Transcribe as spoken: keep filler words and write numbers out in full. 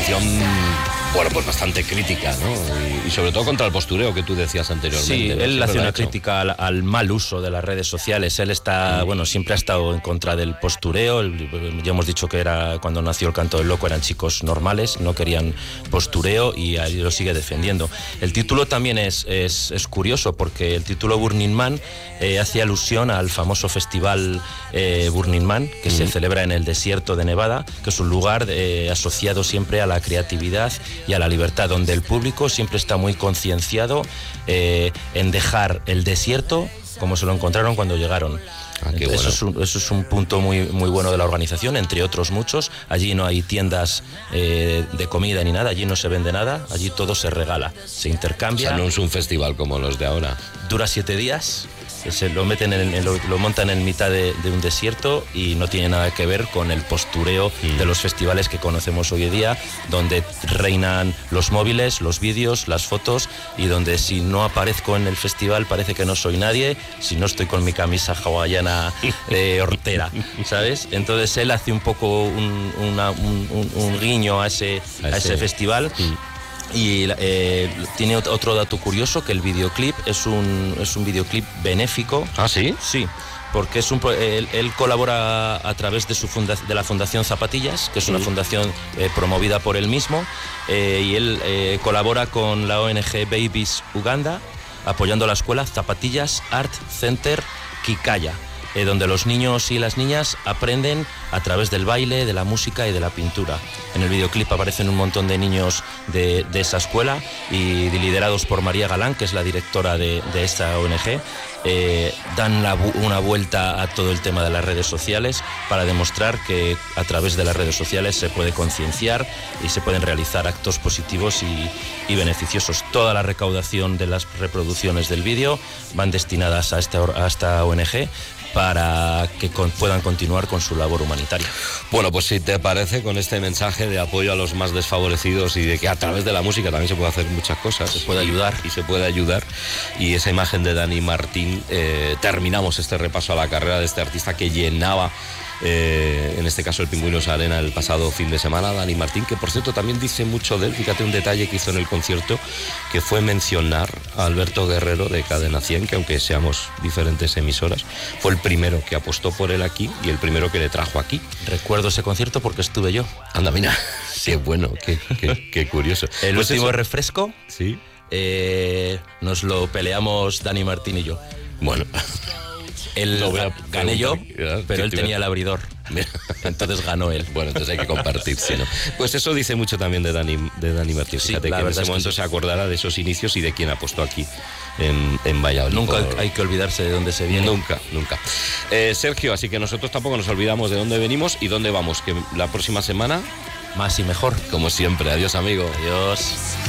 posición, bueno, pues bastante crítica, ¿no? Y, y sobre todo contra el postureo que tú decías anteriormente. Sí, ¿no? él hace una hecho. crítica al, al mal uso de las redes sociales. Él está, mm. bueno, siempre ha estado en contra del postureo. Ya hemos dicho que era cuando nació el Canto del Loco eran chicos normales, no querían postureo y ahí lo sigue defendiendo. El título también es, es, es curioso porque el título Burning Man eh, hace alusión al famoso festival eh, Burning Man que mm. se celebra en el desierto de Nevada, que es un lugar eh, asociado siempre a la creatividad y a la libertad, donde el público siempre está muy concienciado eh, en dejar el desierto como se lo encontraron cuando llegaron. Ah, qué eso, bueno. es un, eso es un punto muy, muy bueno de la organización, entre otros muchos. Allí no hay tiendas eh, de comida ni nada, allí no se vende nada, allí todo se regala, se intercambia. O sea, no es un festival como los de ahora. Dura siete días. Se lo meten en, en, lo, lo montan en mitad de, de un desierto y no tiene nada que ver con el postureo mm. de los festivales que conocemos hoy en día, donde reinan los móviles, los vídeos, las fotos, y donde si no aparezco en el festival parece que no soy nadie, si no estoy con mi camisa hawaiana de hortera, ¿sabes? Entonces él hace un poco un, una, un, un, un guiño a ese, a ese, a ese festival. Mm. Y eh, tiene otro dato curioso, que el videoclip es un, es un videoclip benéfico. ¿Ah, sí? Sí, porque es un, él, él colabora a través de, su funda, de la Fundación Zapatillas, que es una sí. fundación eh, promovida por él mismo, eh, y él eh, colabora con la O N G Babies Uganda, apoyando la escuela Zapatillas Art Center Kikaya, eh, donde los niños y las niñas aprenden a través del baile, de la música y de la pintura. En el videoclip aparecen un montón de niños de, de esa escuela y liderados por María Galán, que es la directora de, de esta O N G. Eh, dan la, una vuelta a todo el tema de las redes sociales para demostrar que a través de las redes sociales se puede concienciar y se pueden realizar actos positivos y, y beneficiosos. Toda la recaudación de las reproducciones del vídeo van destinadas a esta, a esta O N G para que con, puedan continuar con su labor humanitaria. Bueno, pues si te parece, con este mensaje de apoyo a los más desfavorecidos y de que a través de la música también se puede hacer muchas cosas. Se puede ayudar. Y, y se puede ayudar. Y esa imagen de Dani Martín, eh, terminamos este repaso a la carrera de este artista que llenaba, eh, en este caso el Pingüinos Arena, el pasado fin de semana. Dani Martín, que por cierto también dice mucho de él. Fíjate un detalle que hizo en el concierto, que fue mencionar a Alberto Guerrero de Cadena cien, que aunque seamos diferentes emisoras, fue el primero que apostó por él aquí y el primero que le trajo aquí. Recuerdo ese concierto porque estuve yo. Anda, mira, qué bueno, qué, qué, qué curioso. El pues último eso. refresco, sí, eh, nos lo peleamos Dani Martín y yo. Bueno, él no gané yo, pero él te tenía el abridor. Entonces ganó él. Bueno, entonces hay que compartir, ¿sí, no? Pues eso dice mucho también de Dani, de Dani Martín. Sí, fíjate que en ese momento sí. se acordará de esos inicios y de quién apostó aquí en, en Valladolid. Nunca por... hay que olvidarse de dónde se viene. Nunca, nunca. Eh, Sergio, así que nosotros tampoco nos olvidamos de dónde venimos y dónde vamos, que la próxima semana... más y mejor. Como siempre. Adiós, amigo. Adiós.